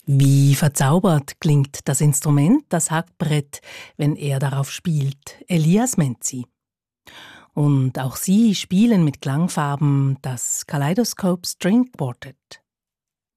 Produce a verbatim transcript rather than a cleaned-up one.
Wie verzaubert klingt das Instrument, das Hackbrett, wenn er darauf spielt, Elias Menzi. Und auch sie spielen mit Klangfarben das Kaleidoscope String Quartet.